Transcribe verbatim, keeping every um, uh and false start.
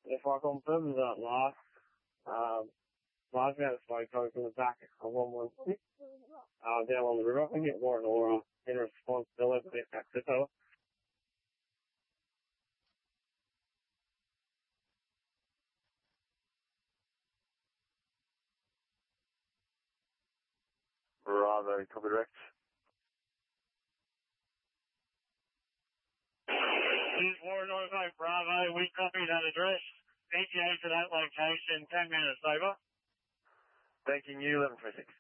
if I confirm that last, um, large amount of smoke coming from the back of one one six, uh, down on the river, I can get Warren Aura in response to the access over. Bravo, copy direct. This is Warren Aura, Bravo, we copy that address. E T A to that location, ten minutes over. Thanking you, eleven twenty-six.